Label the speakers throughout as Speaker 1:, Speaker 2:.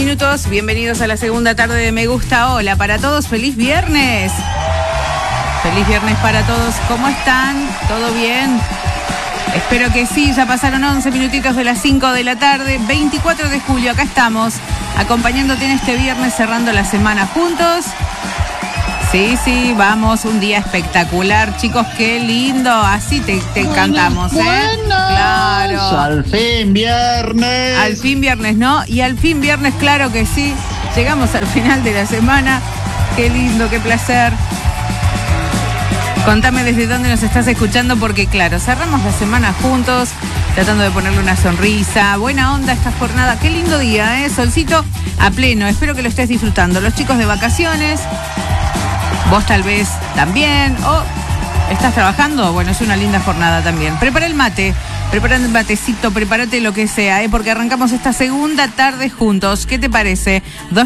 Speaker 1: minutos. Bienvenidos a la segunda tarde de Me Gusta. Hola para todos, feliz viernes. Feliz viernes para todos. ¿Cómo están? ¿Todo bien? Espero que sí, ya pasaron 11 minutitos de las 5 de la tarde, 24 de julio, acá estamos, acompañándote en este viernes, cerrando la semana juntos. Sí, vamos, un día espectacular, chicos, qué lindo, así te cantamos, ¿eh? Claro.
Speaker 2: Al fin viernes.
Speaker 1: Al fin viernes, ¿no? Y al fin viernes, claro que sí, llegamos al final de la semana, qué lindo, qué placer. Contame desde dónde nos estás escuchando, porque claro, cerramos la semana juntos, tratando de ponerle una sonrisa, buena onda esta jornada, qué lindo día, solcito a pleno, espero que lo estés disfrutando. Los chicos de vacaciones, vos tal vez también, o estás trabajando, bueno, es una linda jornada también. Prepara el mate, prepara el matecito, prepárate lo que sea, porque arrancamos esta segunda tarde juntos. ¿Qué te parece?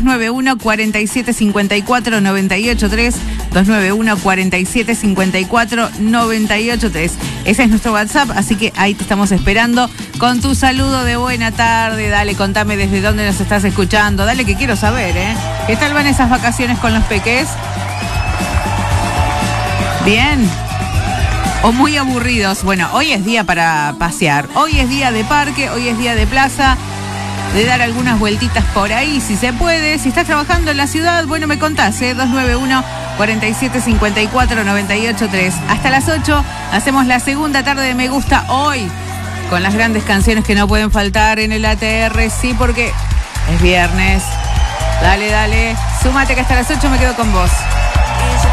Speaker 1: 291-4754-983, 291-4754-983. Ese es nuestro WhatsApp, así que ahí te estamos esperando con tu saludo de buena tarde. Dale, contame desde dónde nos estás escuchando. Dale, que quiero saber, ¿Qué tal van esas vacaciones con los peques? ¿Bien? ¿O muy aburridos? Bueno, hoy es día para pasear, hoy es día de parque, hoy es día de plaza, de dar algunas vueltitas por ahí, si se puede. Si estás trabajando en la ciudad, bueno, me contás, 291-4754-983. Hasta las 8 hacemos la segunda tarde de Me Gusta hoy, con las grandes canciones que no pueden faltar en el ATR, sí, porque es viernes. Dale, súmate que hasta las 8 me quedo con vos.